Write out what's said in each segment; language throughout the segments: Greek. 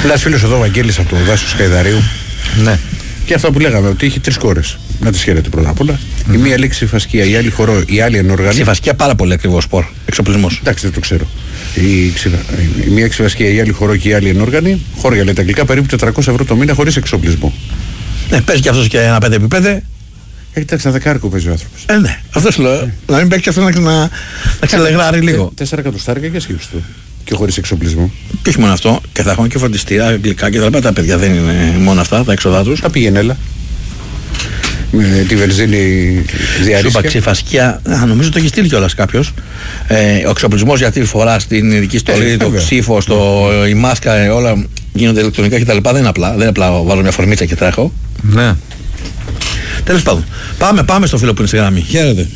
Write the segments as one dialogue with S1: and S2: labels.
S1: Ένας φίλος εδώ, Βαγγέλης από το Δάσος Καϊδαρίου.
S2: Ναι.
S1: Και αυτό που λέγαμε, ότι είχε 3 κόρες. Να τις χαίρετε πρώτα απ' όλα. Η μία λέξη ξηφασκία, η άλλη χορό, η άλλη ενόργανη.
S2: Ξηφασκία πάρα πολύ ακριβό σπορ. Εξοπλισμός.
S1: Εντάξει, δεν το ξέρω. Η μία ξηφασκία, η άλλη χορό και η άλλη ενόργανη. Χώρια λέει τα αγγλικά, περίπου 400 ευρώ το μήνα χωρίς εξοπλισμό.
S2: Ναι, παίζει κι αυτός και ένα 5x5.
S1: Εντάξει, ένα δεκάρικο παίζει ο άνθρωπος.
S2: Ναι, αυτό σου λέω. Να μην παίξει και αυτό να ξελεγράρει λίγο.
S1: 4 εκατοστάρικα και σκύψη του. Και χωρίς εξοπλισμό.
S2: Και όχι μόνο αυτό, και θα έχουν και φροντιστήρια, γλυκά και τα λοιπά. Τα παιδιά δεν είναι μόνο αυτά, τα έξοδά τους.
S1: Θα πήγαινε, έλα. Με τη βενζίνη διαρρήσκεια.
S2: Σου είπα ξηφασκία, νομίζω το έχει στείλει κιόλας κάποιος. Ο εξοπλισμός για τη φορά στην ειδική στολή, το ξύφο, η μάσκα, όλα γίνονται ηλεκτρονικά κτλ. Δεν είναι απλά. Δεν είναι απλά βάζω μια φορμίτσα και τρέχω.
S3: Ναι.
S2: Τέλος πάντων. Πάμε στο φίλο που είναι στη γραμμή. Χαίρετε.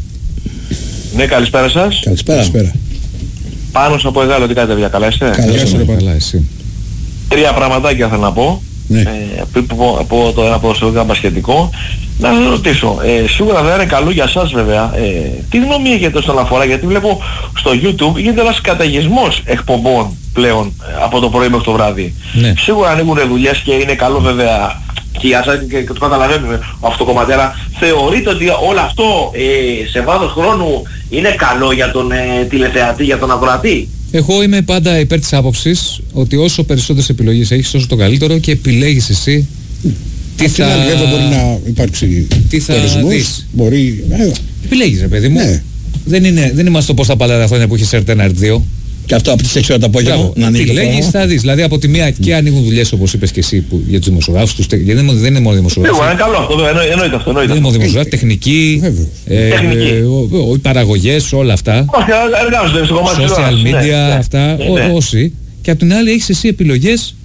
S4: Ναι, καλησπέρα σας.
S1: Καλησπέρα.
S4: Πάνος από Εγάλο, τι κάνετε, παιδιά, καλά είστε?
S1: Καλά, εσύ.
S4: 3 πραγματάκια θέλω να πω.
S1: Ναι.
S4: Πριν από το ένα ποδοσφαιρικό μπασκετικό, να σας ρωτήσω, σίγουρα δεν είναι καλό για σας βέβαια, τι γνώμη έχετε όσον αφορά, γιατί βλέπω στο YouTube γίνεται ένας καταιγισμός εκπομπών πλέον από το πρωί μέχρι το βράδυ.
S3: Ναι.
S4: Σίγουρα ανοίγουν δουλειές και είναι καλό βέβαια και για σας και το καταλαβαίνουμε αυτό το κομμάτι, αλλά θεωρείτε ότι όλο αυτό σε βάθος χρόνου είναι καλό για τον τηλεθεατή, για τον ακροατή?
S3: Εγώ είμαι πάντα υπέρ της άποψης ότι όσο περισσότερες επιλογές έχεις, τόσο το καλύτερο, και επιλέγεις εσύ τι θα...
S1: Βέβαια μπορεί να υπάρξει τερισμός, μπορεί...
S3: Επιλέγεις, ρε παιδί μου.
S1: Ναι.
S3: Δεν είμαστε όπως τα παλαιά χρόνια που είχε RTN R2.
S2: Και αυτό από τις 6 ώρα το απόγευμα να ανοίγει.
S3: Επιλέγεις, θα δεις. Δηλαδή από τη μία και ανοίγουν δουλειές όπως είπες και εσύ για τους δημοσιογράφους. Γιατί δεν είναι μόνο δημοσιογράφοι.
S4: Είναι καλό αυτό, εννοείται αυτό.
S3: Δεν είναι μόνο δημοσιογράφοι, τεχνική, οι παραγωγές, όλα αυτά.
S4: Όχι, εργάζονται στο κομμάτι
S3: social media, αυτά, όσοι. Και από την άλλη έχεις εσύ επιλογές.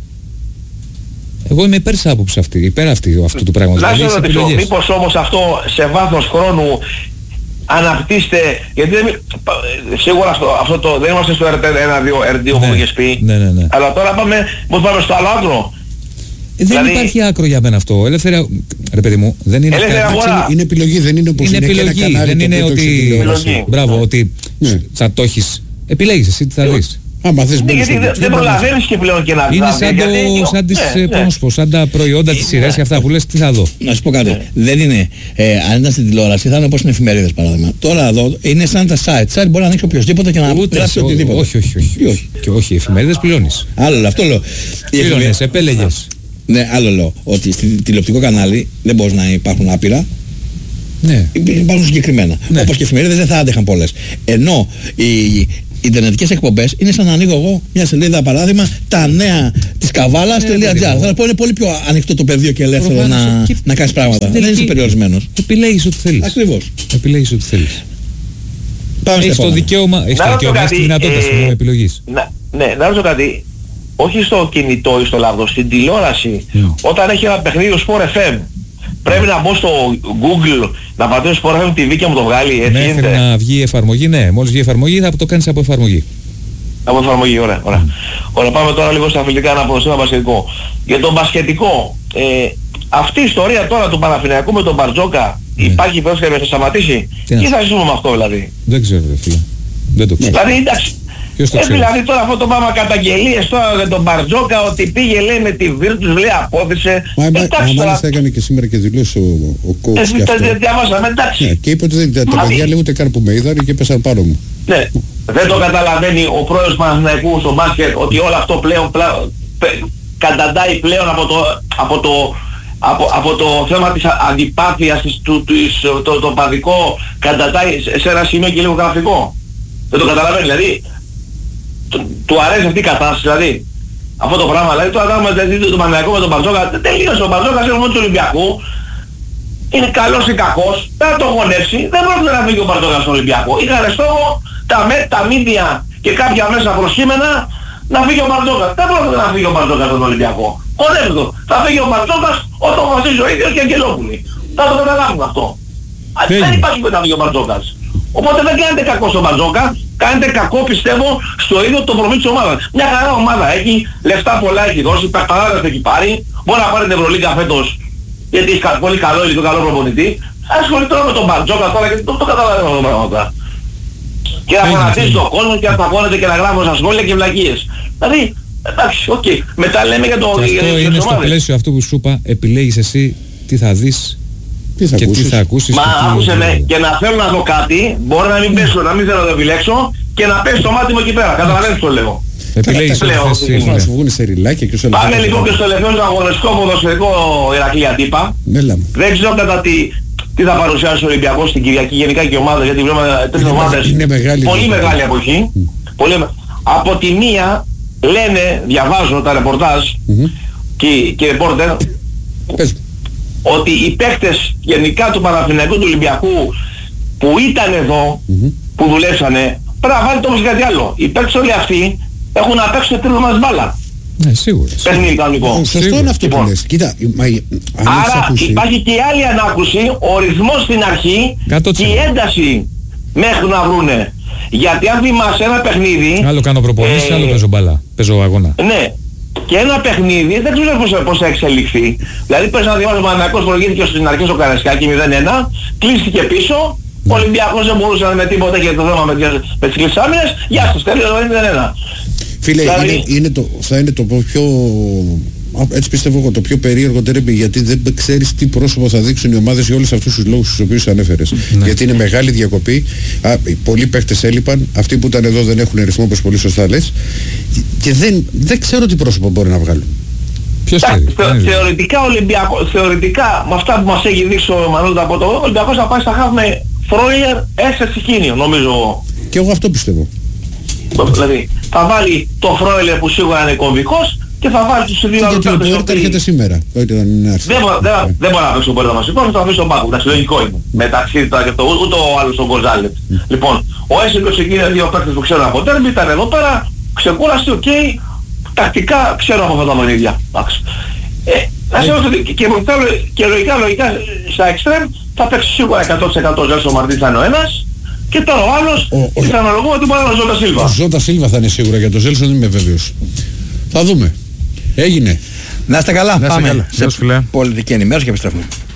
S3: Εγώ είμαι υπέρ της άποψης υπέρ αυτού του πράγματος.
S4: Να σας ρωτήσω, μήπως όμως αυτό σε βάθος χρόνου αναπτύσσεται, γιατί σίγουρα αυτό δεν είμαστε στο R2 που είχες πει,
S3: ναι.
S4: Αλλά τώρα πάμε στο άλλο άκρο.
S3: Δεν υπάρχει άκρο για μένα αυτό. Ελεύθερα, ρε παιδί μου, δεν είναι
S1: κάτι. Είναι επιλογή, δεν είναι όπως είναι και ένα κανάλι.
S3: Δεν είναι ότι, μπράβο, ότι θα το έχεις. Επιλέγεις εσύ τι θα δεις.
S1: Άμα θες
S4: γιατί δεν προλαβαίνεις και πλέον και να δεις.
S3: Είναι σαν τα προϊόντα της σειράς και αυτά που λες τι θα δω.
S2: Να σου πω κάτι. Δεν είναι, αν ήταν στην τηλεόραση θα είναι όπως είναι εφημερίδες παράδειγμα. Τώρα εδώ είναι σαν τα site. Site μπορεί να ανοίξει οποιοσδήποτε και να γράψει οτιδήποτε.
S3: Όχι. Και όχι, οι εφημερίδες πληρώνεις.
S2: Άλλο αυτό λέω.
S3: Πληρώνεις, επέλεγες.
S2: Ναι, άλλο λέω. Ότι στη τηλεοπτικό κανάλι δεν μπορεί να υπάρχουν άπειρα.
S3: Ναι.
S2: Υπάρχουν συγκεκριμένα. Όπως και οι εφημερίδες δεν θα άντεχαν πολλές. Ενώ οι ιντερνετικές εκπομπές είναι σαν να ανοίγω εγώ μια σελίδα παράδειγμα τα νέα της καβάλας.gr. Θα πω είναι πολύ πιο ανοιχτό το πεδίο και ελεύθερο να κάνεις πράγματα. Δεν είσαι περιορισμένος.
S3: Επιλέγεις ό,τι θέλεις.
S2: Ακριβώς.
S3: Επιλέγεις ό,τι θέλεις.
S2: Έχεις
S3: το δικαίωμα, έχεις τη δυνατότητα στην επιλογής.
S4: Ναι, να ρωτήσω κάτι. Όχι στο κινητό ή στο λάπτοπ, στην τηλεόραση, όταν έχει ένα παιχνίδι στο Sport FM, πρέπει να μπω στο Google, να πατήσω Sport FM TV και μου το βγάλει, έτσι
S3: μέχρι
S4: γίνεται?
S3: να βγει η εφαρμογή, ναι. Μόλις βγει η εφαρμογή θα το κάνεις από εφαρμογή.
S4: Από εφαρμογή, ωραία. Ωραία, πάμε τώρα λίγο στα φιλικά να πω ένα μπασκετικό. Για τον μπασκετικό, αυτή η ιστορία τώρα του Παναθηναϊκού με τον Μπαρτζόκα, υπάρχει πρόσφατα να σταματήσει? Τι θα ζήσουμε με αυτό δηλαδή?
S3: Δεν ξέρω, φίλε. Δεν το ξέρω.
S4: Δηλαδή, εντάξει. Δηλαδή τώρα αυτό το πάμε καταγγελίες τώρα για τον Μπαρτζόκα ότι πήγε λέει με τη Virtus λέει απόδεισε.
S1: Μάλιστα έκανε και σήμερα και δηλώσει ο coach και αυτό.
S4: Διαβάσαμε, εντάξει.
S1: Ναι, και είπε ότι τα παιδιά λέει ούτε καν που με είδαν και έπεσαν πάνω μου.
S4: Ναι, δεν το καταλαβαίνει ο πρόεδρος Παναθηναϊκού στο μπάσκετ ότι όλο αυτό πλέον καταντάει πλέον από το θέμα της αντιπάθειας το παδικό, καταντάει σε ένα σημείο και λίγο γραφικό. Δεν το καταλαβαίνει δηλαδή. Του αρέσει αυτή η κατάσταση δηλαδή. Αυτό το πράγμα δηλαδή. Τώρα κάνουμε το Παναθηναϊκό με τον Μπαρτζόκα. Τελείωσε ο Μπαρτζόκας, είναι μόνο του Ολυμπιακού. Είναι καλός ή κακός. Δεν θα το γονεύσει. Δεν πρόκειται να φύγει ο Μπαρτζόκας στον Ολυμπιακό. Είχαν στόχο τα μίδια και κάποια μέσα προσκύμενα να φύγει ο Μπαρτζόκας. Δεν πρόκειται να φύγει ο Μπαρτζόκας στον Ολυμπιακό. Γονεύει το. Θα φύγει ο Μπαρτζόκας όταν βασίζει ο ίδιος και Αγγελόπουλοι. Θα το καταλάβουμε αυτό. Δεν υπάρχει που να φύγει ο Μπαρτζόκας. Οπότε δεν κάνετε κακό στον Μπαρτζόκα, κάνετε κακό πιστεύω στο ίδιο το προμήθειο της ομάδας. Μια χαρά ομάδα έχει, λεφτά πολλά έχει δώσει, παιχταράδες έχει πάρει, μπορεί να πάρει την Ευρωλίγκα φέτος γιατί έχει πολύ καλό υλικό, καλό προπονητή. Ασχολείται τώρα με τον Μπαρτζόκα τώρα και το καταλαβαίνω αυτό το πράγμα. Και να φανατίζει τον κόσμο και να σταγώνεται και να γράφει στα σχόλια και βλακίες. Δηλαδή Εντάξει, οκ. Μετά λέμε για το...
S3: Και αυτό είναι στο πλαίσιο αυτού που σου είπα, επιλέγεις εσύ τι θα δεις και τι θα ακούσεις.
S4: Μα άκουσε με, και να θέλω να δω κάτι, μπορεί να μην πέσω, να μην θέλω να το επιλέξω και να πέσει το μάτι μου εκεί πέρα. Καταλαβαίνεις το λέω.
S3: Επιλέγεις
S1: θα σου βγουν σε ριλάκια και
S4: πάμε λοιπόν και στο τελευταίο αγωνιστικό ποδοσφαιρικό Ηρακλία Τύπα. Δεν ξέρω κατά τι θα παρουσιάσει ο Ολυμπιακός στην Κυριακή, γενικά και η ομάδα, γιατί βλέπουμε τέτοιες ομάδες πολύ μεγάλη εποχή. Από τη μία λένε, διαβάζω τα ρεπορτάζ και ρεπόρτερ, ότι οι παίκτες γενικά του Παναθηναϊκού, του Ολυμπιακού που ήταν εδώ, που δουλέψανε, πρέπει να βάλει το όμως κάτι άλλο. Οι παίκτες όλοι αυτοί έχουν να παίξουν τρίτο μας μπάλα.
S3: Ναι, σίγουρα.
S4: Παιχνίδι κανονικό.
S1: Σωστό είναι αυτό που λες. Κοίτα,
S4: άρα υπάρχει και η άλλη ανάκουση, ο ρυθμός στην αρχή και η ένταση μέχρι να βρούνε. Γιατί αν θυμάσαι ένα παιχνίδι...
S3: Άλλο κάνω προπονήσεις, άλλο παίζω μπάλα, παίζω αγώνα.
S4: Ναι. Και ένα παιχνίδι δεν ξέρω πώς θα εξελιχθεί. Δηλαδή πες να διαβάζω ο Παναθηναϊκός προηγήθηκε στην αρχή στο Καραϊσκάκι 0-1, κλείστηκε πίσω, ο Ολυμπιακός δεν μπορούσε να με τίποτα και το θέμα με τις κλεισάμινες, γεια σας, τέλειο 0-1.
S1: Φίλε, θα είναι το πιο, έτσι πιστεύω εγώ, το πιο περίεργο τέρμπι, γιατί δεν ξέρεις τι πρόσωπο θα δείξουν οι ομάδες για όλους αυτούς τους λόγους τους οποίους ανέφερες. Γιατί είναι μεγάλη διακοπή, πολλοί παίχτες έλειπαν, αυτοί που ήταν εδώ δεν έχουν ρυθμό, όπως πολύ σωστά λες, και δεν ξέρω τι πρόσωπο μπορεί να βγάλουν.
S4: Θεωρητικά, με αυτά που μας έχει δείξει ο Μανώλης από το Ολυμπιακός θα πάει στα χαφ με Φρόιερ, Έσσερ, Σικίνιο, νομίζω.
S1: Και εγώ αυτό πιστεύω.
S4: Δηλαδή θα βάλει το Φρόιλερ που σίγουρα είναι κομβικός και θα βάλει τους δύο άλλους παίκτες.
S1: Γιατί ο Πόρτα έρχεται σήμερα.
S4: Δεν μπορεί να παίξει ο Πόρτα βασικός, θα το αφήσει στον πάγκο. Εντάξει, λογικό είναι. Μεταξύ τώρα και ούτε ο άλλος τον Γκοζάλετ. Λοιπόν, ο Έσσερ και ο Σικίνιο είναι δύο παίκτες που ξέρουν από τέρμι, ήταν εδώ πέρα, ξεκούραστοι, οκ. Τακτικά ξέρω από αυτά τα μανίδια. Και λογικά στα εξτρέμ θα παίξει σίγουρα 100% ο Ζέλσον Μαρτίν θα είναι ο ένας. Και τώρα ο άλλος, πιθανολογούμε ότι μπορεί να είναι ο Ζώτα Σίλβα.
S1: Ο Ζώτα Σίλβα θα είναι σίγουρα, για τον Ζέλσον δεν είμαι βέβαιος. Θα δούμε. Έγινε.
S2: Να είστε καλά. Πάμε σε πολιτική ενημέρωση και επιστρέφουμε.